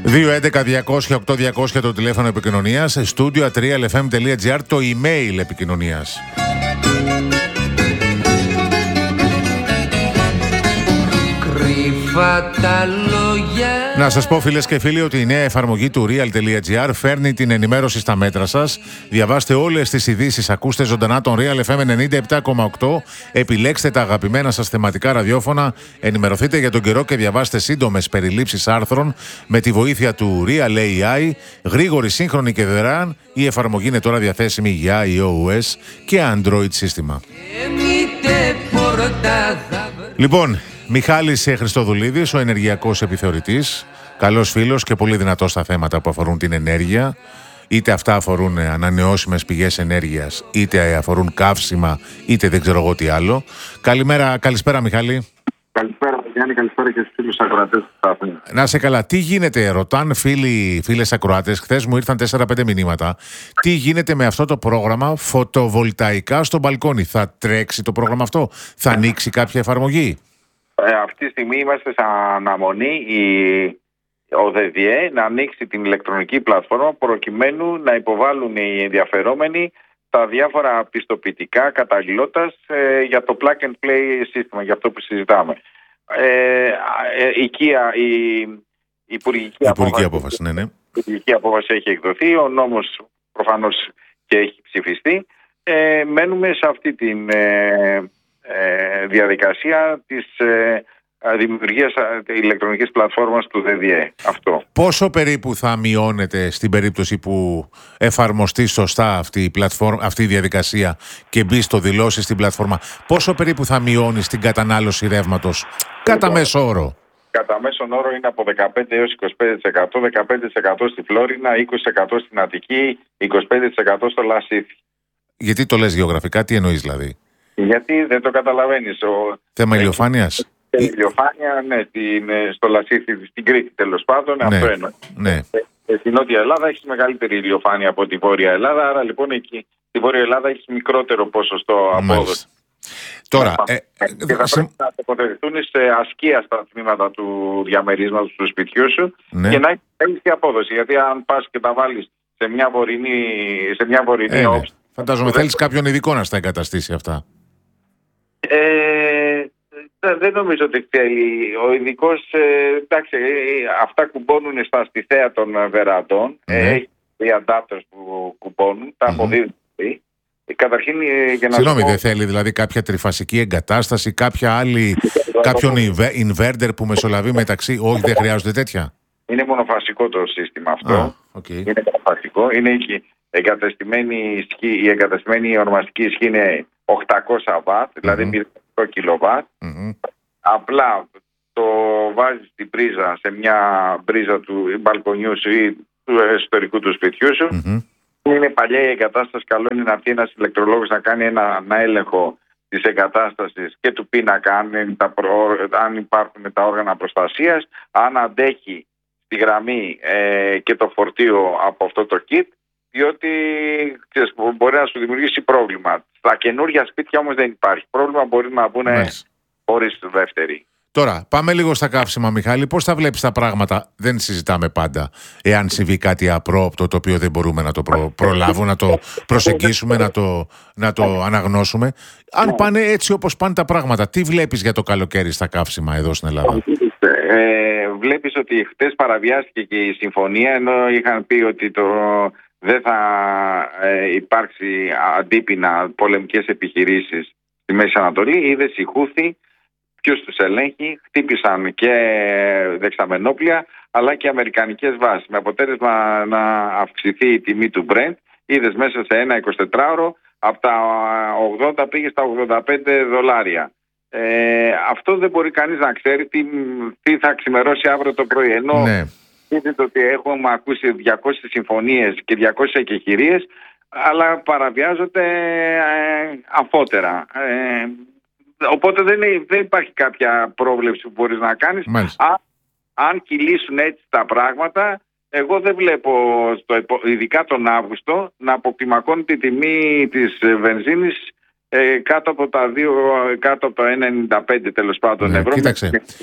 211-200-8200 το τηλέφωνο επικοινωνίας, studio@realfm.gr το email επικοινωνίας. Να σας πω, φίλες και φίλοι, ότι η νέα εφαρμογή του real.gr φέρνει την ενημέρωση στα μέτρα σας. Διαβάστε όλες τις ειδήσεις, ακούστε ζωντανά τον Real FM 97,8, επιλέξτε τα αγαπημένα σας θεματικά ραδιόφωνα, ενημερωθείτε για τον καιρό και διαβάστε σύντομες περιλήψεις άρθρων με τη βοήθεια του Real AI, γρήγορη, σύγχρονη και δωρεάν. Η εφαρμογή είναι τώρα διαθέσιμη για iOS και Android σύστημα. Λοιπόν, Μιχάλης Χριστοδουλίδης, ο ενεργειακός επιθεωρητής, καλός φίλος και πολύ δυνατός στα θέματα που αφορούν την ενέργεια, είτε αυτά αφορούν ανανεώσιμες πηγές ενέργειας, είτε αφορούν καύσιμα, είτε δεν ξέρω εγώ τι άλλο. Καλησπέρα Μιχάλη. Καλησπέρα Γιάννη, καλησπέρα και στους φίλους ακροατές του σταθμού. Να είσαι καλά, τι γίνεται, ρωτάν φίλες ακροατές, χθες μου ήρθαν 4-5 μηνύματα, τι γίνεται με αυτό το πρόγραμμα φωτοβολταϊκά στο μπαλκόνι, θα τρέξει το πρόγραμμα αυτό, θα ανοίξει κάποια εφαρμογή? Αυτή τη στιγμή είμαστε σε αναμονή ο ΔΔΕ να ανοίξει την ηλεκτρονική πλατφόρμα προκειμένου να υποβάλουν οι ενδιαφερόμενοι τα διάφορα πιστοποιητικά καταλληλότητας για το plug and play σύστημα, για αυτό που συζητάμε. Η υπουργική απόφαση, ναι. Η υπουργική απόφαση έχει εκδοθεί, ο νόμος προφανώς και έχει ψηφιστεί. Μένουμε σε αυτή την διαδικασία της δημιουργίας ηλεκτρονικής πλατφόρμας του ΔΔΕ. Αυτό. Πόσο περίπου θα μειώνεται στην περίπτωση που εφαρμοστεί σωστά αυτή η διαδικασία και μπει στο δηλώσει στην πλατφόρμα, πόσο περίπου θα μειώνει την κατανάλωση ρεύματος κατά μέσο όρο? Κατά μέσον όρο είναι από 15 έως 25%, 15% στη Φλόρινα, 20% στην Αττική, 25% στο Λασίθι. Γιατί το λες γεωγραφικά, τι εννοείς δηλαδή? Γιατί δεν το καταλαβαίνεις. Θέμα ηλιοφάνειας? Η ηλιοφάνεια, ναι, στο Λασίθι, στην Κρήτη τέλος πάντων, ναι, αυτό εννοώ. Ναι. Στην Νότια Ελλάδα έχει μεγαλύτερη ηλιοφάνεια από τη Βόρεια Ελλάδα, άρα λοιπόν εκεί στη Βόρεια Ελλάδα έχει μικρότερο ποσοστό απόδοση. Τώρα, και θα πρέπει να τοποθετηθούν σε ασκία στα τμήματα του διαμερίσματος του σπιτιού σου, ναι, και να έχει μέγιστη απόδοση. Γιατί αν πας και τα βάλεις σε μια βορεινή όψη. Φαντάζομαι θέλεις κάποιον ειδικό να στα εγκαταστήσει αυτά. Δεν νομίζω ότι θέλει. Ο ειδικός, εντάξει, αυτά κουμπώνουν στα στιθέα των βεραντών. Έχει δύο adapters που κουμπώνουν, τα αποδίδουν. Καταρχήν, για να συγγνώμη, δεν θέλει δηλαδή κάποια τριφασική εγκατάσταση, κάποιον inverter που μεσολαβεί μεταξύ? Όχι, δεν χρειάζονται τέτοια. Είναι μονοφασικό το σύστημα αυτό. Είναι μονοφασικό. Είναι η εγκαταστημένη ονομαστική ισχύ είναι 800 W, δηλαδή 100 kW. Απλά το βάζεις στην πρίζα, σε μια πρίζα του μπαλκονιού σου ή του εσωτερικού του σπιτιού σου. Είναι παλιά η εγκατάσταση, καλό είναι να έρθει ένας ηλεκτρολόγος να κάνει ένα έλεγχο της εγκατάστασης και του πίνακα, αν υπάρχουν τα όργανα προστασίας, αν αντέχει στη γραμμή και το φορτίο από αυτό το kit, διότι μπορεί να σου δημιουργήσει πρόβλημα. Στα καινούργια σπίτια όμως δεν υπάρχει πρόβλημα, μπορεί να μπουν χωρίς δεύτερη. Τώρα, πάμε λίγο στα καύσιμα, Μιχάλη. Πώς θα βλέπεις τα πράγματα? Δεν συζητάμε πάντα εάν συμβεί κάτι απρόοπτο το οποίο δεν μπορούμε να το προλάβουμε, να το προσεγγίσουμε, να το αναγνώσουμε. Αν πάνε έτσι όπως πάνε τα πράγματα, τι βλέπεις για το καλοκαίρι στα καύσιμα εδώ στην Ελλάδα? Βλέπεις ότι χτες παραβιάστηκε και η συμφωνία, ενώ είχαν πει ότι δεν θα υπάρξει αντίπεινα πολεμικές επιχειρήσεις στη Μέση Ανατολή. Είδες οι Χούθη, ποιος τους ελέγχει, χτύπησαν και δεξαμενόπλια αλλά και αμερικανικές βάσεις, με αποτέλεσμα να αυξηθεί η τιμή του Brent. Είδες μέσα σε ένα 24ωρο από τα 80 πήγε στα $85. Αυτό δεν μπορεί κανείς να ξέρει τι θα ξημερώσει αύριο το πρωί. Ενώ είδατε ότι έχουμε ακούσει 200 συμφωνίες και 200 εκεχηρίες, αλλά παραβιάζονται αμφότερα. Οπότε δεν υπάρχει κάποια πρόβλεψη που μπορείς να κάνεις. Αν κυλήσουν έτσι τα πράγματα, εγώ δεν βλέπω, ειδικά τον Αύγουστο, να αποκλιμακώνει τη τιμή της βενζίνης κάτω από το 1,95 τέλος πάντων ευρώ. Κοίταξε,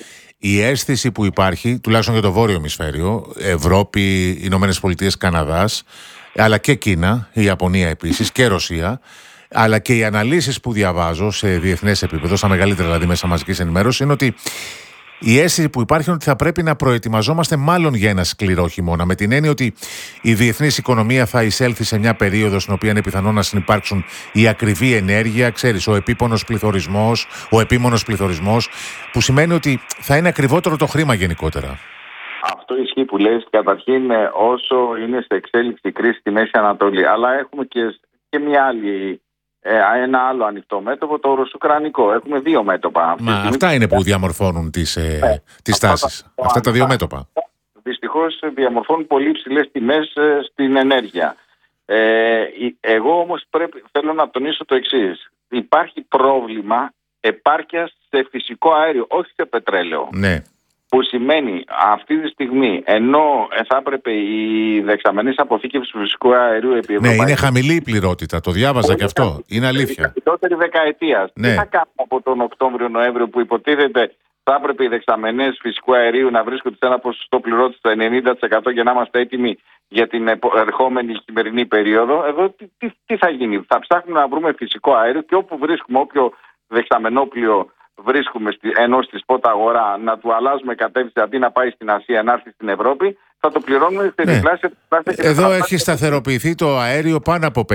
η αίσθηση που υπάρχει, τουλάχιστον για το βόρειο ημισφαίριο, Ευρώπη, Ηνωμένες Πολιτείες, Καναδάς, αλλά και Κίνα, η Ιαπωνία επίσης και Ρωσία, αλλά και οι αναλύσεις που διαβάζω σε διεθνές επίπεδο, στα μεγαλύτερα δηλαδή μέσα μαζικής ενημέρωσης, είναι ότι η αίσθηση που υπάρχει είναι ότι θα πρέπει να προετοιμαζόμαστε μάλλον για ένα σκληρό χειμώνα. Με την έννοια ότι η διεθνής οικονομία θα εισέλθει σε μια περίοδο στην οποία είναι πιθανό να συνυπάρξουν η ακριβή ενέργεια, ξέρεις, ο επίμονος πληθωρισμός, που σημαίνει ότι θα είναι ακριβότερο το χρήμα γενικότερα. Αυτό ισχύει που λες. Καταρχήν, όσο είναι σε εξέλιξη η κρίση στη Μέση Ανατολή, αλλά έχουμε και ένα άλλο ανοιχτό μέτωπο, το ρωσουκρανικό. Έχουμε δύο μέτωπα. Αυτά είναι που διαμορφώνουν τις τάσεις. Αυτά τα δύο μέτωπα. Δυστυχώς διαμορφώνουν πολύ υψηλές τιμές στην ενέργεια. Εγώ όμως θέλω να τονίσω το εξής. Υπάρχει πρόβλημα επάρκειας σε φυσικό αέριο, όχι σε πετρέλαιο. Ναι. Που σημαίνει αυτή τη στιγμή, ενώ θα έπρεπε οι δεξαμενές αποθήκευσης του φυσικού αερίου επί Ναι, είναι χαμηλή η πληρότητα. Το διάβαζα και αυτό. Είναι αλήθεια. Την δεκαετία. Ναι. Τι θα κάνουμε από τον Οκτώβριο-Νοέμβριο που υποτίθεται θα έπρεπε οι δεξαμενές φυσικού αερίου να βρίσκονται σε ένα ποσοστό πληρότητα στο 90% για να είμαστε έτοιμοι για την ερχόμενη χειμερινή περίοδο. Εδώ τι θα γίνει? Θα ψάχνουμε να βρούμε φυσικό αέριο και όπου βρίσκουμε, όποιο δεξαμενόπλιο βρίσκουμε ενώ στη σπότα αγορά, να του αλλάζουμε κατεύθυνση αντί να πάει στην Ασία, να έρθει στην Ευρώπη, θα το πληρώνουμε σε διπλάσια. Εδώ έχει σταθεροποιηθεί το αέριο πάνω από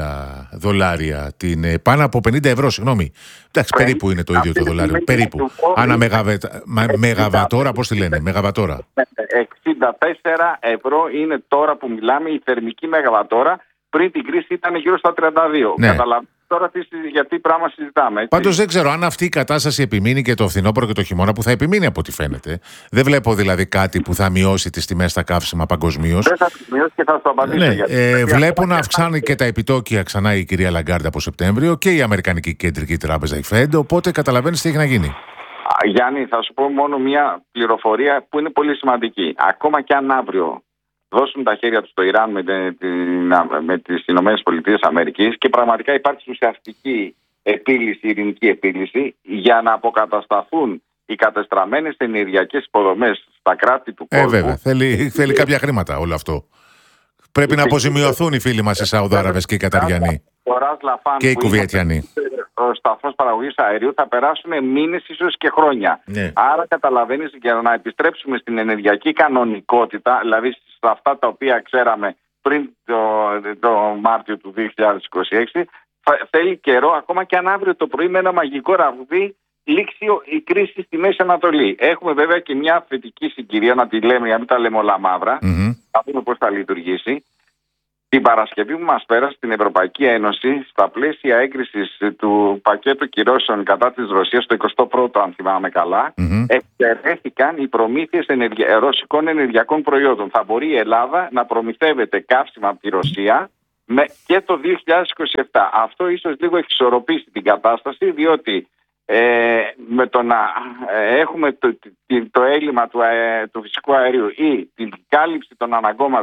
$50. Πάνω από 50 ευρώ, συγγνώμη. Εντάξει, περίπου είναι το ίδιο το δολάριο. Περίπου. Ανά μεγαβατόρα, πώς τη λένε, μεγαβατόρα. 64 ευρώ είναι τώρα που μιλάμε η θερμική μεγαβατόρα. Πριν την κρίση ήταν γύρω στα 32. Ναι. Καταλαβαίνετε τώρα γιατί πράγμα συζητάμε. Έτσι. Πάντως δεν ξέρω αν αυτή η κατάσταση επιμείνει και το φθινόπωρο και το χειμώνα, που θα επιμείνει από ό,τι φαίνεται. Δεν βλέπω δηλαδή κάτι που θα μειώσει τις τιμές στα καύσιμα παγκοσμίως. Δεν θα τις μειώσει και θα σου απαντήσω. Ναι. Βλέπω να αυξάνει και τα επιτόκια ξανά η κυρία Λαγκάρντα από Σεπτέμβριο και η Αμερικανική Κεντρική Τράπεζα, η Fed. Οπότε καταλαβαίνεις τι έχει να γίνει. Γιάννη, θα σου πω μόνο μια πληροφορία που είναι πολύ σημαντική. Ακόμα και αν αύριο δώσουν τα χέρια τους στο Ιράν με τις Ηνωμένες Πολιτείες Αμερικής και πραγματικά υπάρχει ουσιαστική ειρηνική επίλυση για να αποκατασταθούν οι κατεστραμμένες ενεργειακές υποδομές στα κράτη του κόσμου. Βέβαια, θέλει κάποια χρήματα όλο αυτό. Πρέπει να αποζημιωθούν οι φίλοι μας οι Σαουδάραβες και οι Καταριανοί και οι Κουβιετιανοί. Ο σταθμός παραγωγής αερίου θα περάσουν μήνες, ίσως και χρόνια. Ναι. Άρα καταλαβαίνεις, για να επιστρέψουμε στην ενεργειακή κανονικότητα, δηλαδή σε αυτά τα οποία ξέραμε πριν το Μάρτιο του 2026, θέλει καιρό, ακόμα και αν αύριο το πρωί με ένα μαγικό ραβδί λήξει η κρίση στη Μέση Ανατολή. Έχουμε βέβαια και μια θετική συγκυρία, να τη λέμε, για να μην τα λέμε όλα μαύρα, να δούμε πώς θα λειτουργήσει. Την Παρασκευή που μας πέρασε στην Ευρωπαϊκή Ένωση, στα πλαίσια έγκρισης του πακέτου κυρώσεων κατά της Ρωσίας, το 21ο αν θυμάμαι καλά, εξαιρέθηκαν οι προμήθειες ρωσικών ενεργειακών προϊόντων. Θα μπορεί η Ελλάδα να προμηθεύεται καύσιμα από τη Ρωσία και το 2027. Αυτό ίσως λίγο εξισορροπήσει την κατάσταση, διότι με το να έχουμε το έλλειμμα του φυσικού αερίου ή την κάλυψη των αναγκών μας